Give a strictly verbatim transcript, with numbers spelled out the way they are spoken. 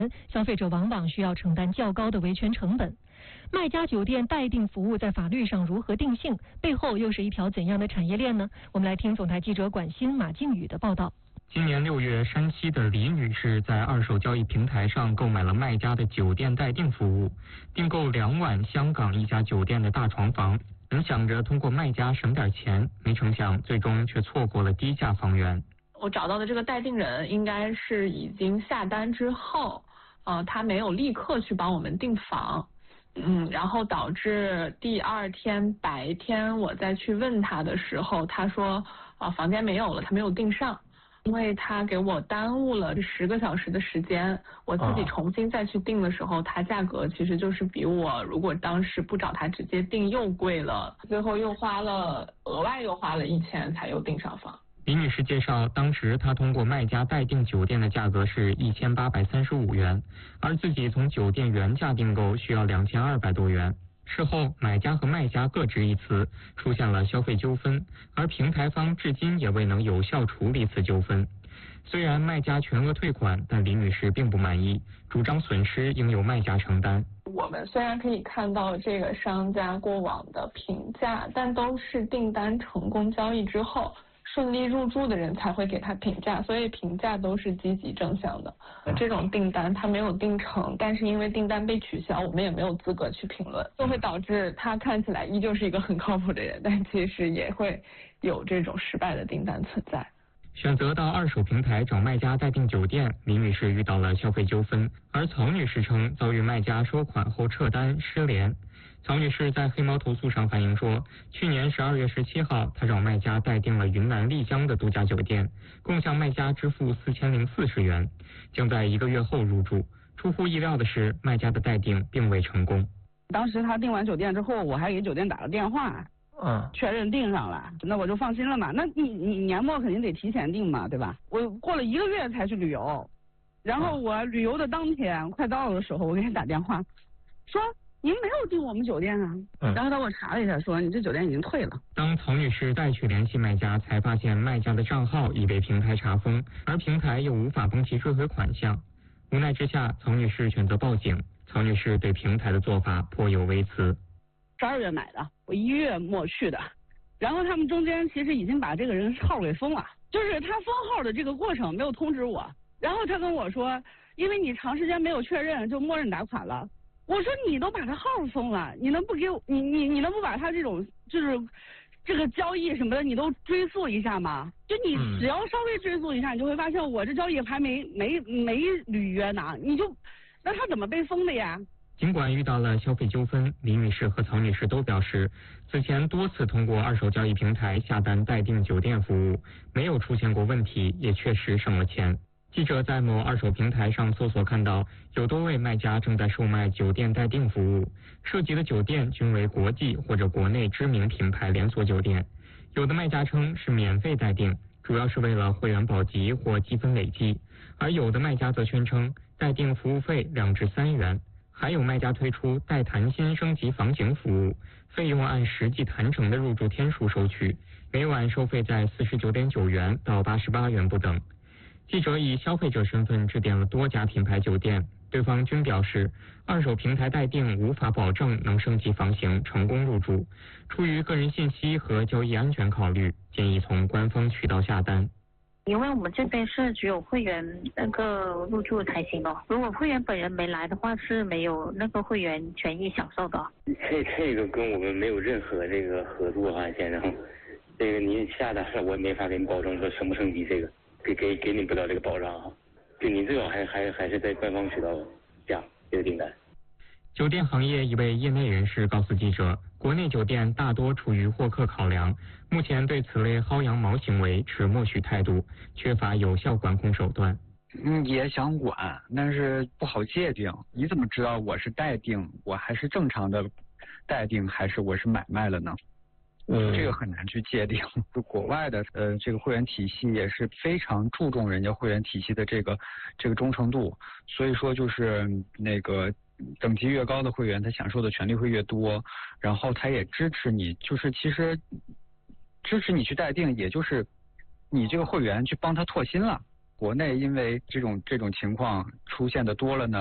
消费者往往需要承担较高的维权成本。卖家酒店代订服务在法律上如何定性？背后又是一条怎样的产业链呢？我们来听总台记者管欣、马靖宇的报道。 今年六月，山西的李女士在二手交易平台上购买了卖家的酒店代订服务，订购两晚香港一家酒店的大床房，本想着通过卖家省点钱，没成想最终却错过了低价房源。 我找到的这个代订人应该是已经下单之后，呃，他没有立刻去帮我们订房，嗯，然后导致第二天白天我再去问他的时候，他说啊、呃、房间没有了，他没有订上，因为他给我耽误了十个小时的时间，我自己重新再去订的时候，他价格其实就是比我如果当时不找他直接订又贵了，最后又花了额外又花了一千才又订上房。 李女士介绍，当时她通过卖家代订酒店的价格是一千八百三十五元，而自己从酒店原价订购需要两千二百多元。事后，买家和卖家各执一词，出现了消费纠纷，而平台方至今也未能有效处理此纠纷。虽然卖家全额退款，但李女士并不满意，主张损失应由卖家承担。 我们虽然可以看到这个商家过往的评价，但都是订单成功交易之后顺利入住的人才会给他评价，所以评价都是积极正向的。这种订单他没有订成，但是因为订单被取消，我们也没有资格去评论，就会导致他看起来依旧是一个很靠谱的人，但其实也会有这种失败的订单存在。 选择到二手平台找卖家代订酒店，李女士遇到了消费纠纷，而曹女士称遭遇卖家收款后撤单失联。曹女士在黑猫投诉上反映说，去年十二月十七号，她找卖家代订了云南丽江的度假酒店，共向卖家支付四千零四十元，将在一个月后入住。出乎意料的是，卖家的代订并未成功。 当时他订完酒店之后，我还给酒店打了电话，嗯，确认订上了，那我就放心了嘛。那你你年末肯定得提前订嘛，对吧？我过了一个月才去旅游，然后我旅游的当天快到了的时候，我给他打电话，说您没有订我们酒店啊，嗯、然后他给我查了一下，说你这酒店已经退了。 当曹女士再去联系卖家，才发现卖家的账号已被平台查封，而平台又无法帮其追回款项。无奈之下，曹女士选择报警。曹女士对平台的做法颇有微词。 十二月买的，我一月末去的，然后他们中间其实已经把这个人号给封了，就是他封号的这个过程没有通知我，然后他跟我说，因为你长时间没有确认，就默认打款了。我说你都把他号封了，你能不给我，你你你能不把他这种就是这个交易什么的，你都追溯一下吗？就你只要稍微追溯一下，你就会发现我这交易还没没没履约呢，你就那他怎么被封的呀？ 尽管遇到了消费纠纷，李女士和曹女士都表示，此前多次通过二手交易平台下单代订酒店服务，没有出现过问题，也确实省了钱。记者在某二手平台上搜索看到，有多位卖家正在售卖酒店代订服务，涉及的酒店均为国际或者国内知名品牌连锁酒店。有的卖家称是免费代订，主要是为了会员保级或积分累积，而有的卖家则宣称代订服务费两至三元。还有卖家推出带谈心升级房型服务，费用按实际谈成的入住天数收取，每晚收费在四十九点九元到八十八元不等。记者以消费者身份致电了多家品牌酒店，对方均表示，二手平台代订无法保证能升级房型成功入住，出于个人信息和交易安全考虑，建议从官方渠道下单。 因为我们这边是只有会员那个入住才行哦，如果会员本人没来的话，是没有那个会员权益享受的。 这这个跟我们没有任何这个合作啊，先生，这个您下单了，我也没法给你保证说升不升级，这个给给给你不了这个保障啊。就您最好还还还是在官方渠道下这个订单。 酒店行业一位业内人士告诉记者，国内酒店大多出于获客考量，目前对此类薅羊毛行为持默许态度，缺乏有效管控手段。 嗯，也想管，但是不好界定。你怎么知道我是代订，我还是正常的代订，还是我是买卖了呢？嗯，这个很难去界定。就国外的呃这个会员体系也是非常注重人家会员体系的这个这个忠诚度，所以说就是那个等级越高的会员，他享受的权利会越多，然后他也支持你，就是其实支持你去代订，也就是你这个会员去帮他拓新了。 国内因为这种这种情况出现的多了呢。